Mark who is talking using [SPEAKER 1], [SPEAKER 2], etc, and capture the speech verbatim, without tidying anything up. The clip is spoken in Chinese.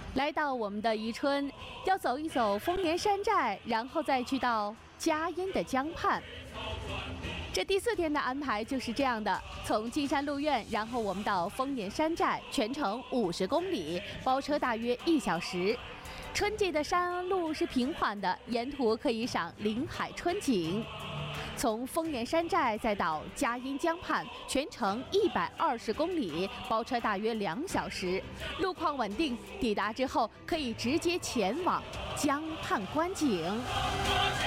[SPEAKER 1] 来到我们的宜春，要走一走丰年山寨，然后再去到佳音的江畔。这第四天的安排就是这样的：从金山路苑，然后我们到丰年山寨，全程五十公里，包车大约一小时。春季的山路是平缓的，沿途可以赏临海春景。从丰年山寨再到佳音江畔，全程一百二十公里，包车大约两小时，路况稳定。抵达之后，可以直接前往江畔观景。